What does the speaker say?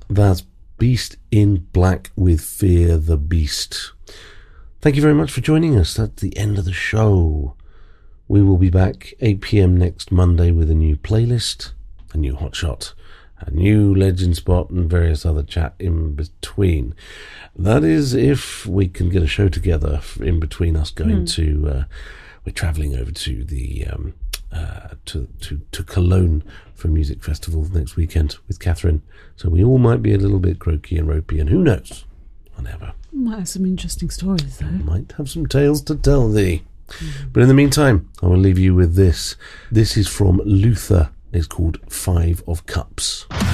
That's Beast in Black with Fear the Beast. Thank you very much for joining us. That's the end of the show. We will be back 8 p.m. next Monday with a new playlist, a new hotshot, a new legend spot, and various other chat in between. That is if we can get a show together in between us going to... we're travelling over to the... to Cologne for a music festival next weekend with Catherine. So we all might be a little bit croaky and ropey, and who knows? Whatever. Might have some interesting stories, though. Might have some tales to tell thee. But in the meantime, I will leave you with this. This is from Luther. It's called 5 of Cups.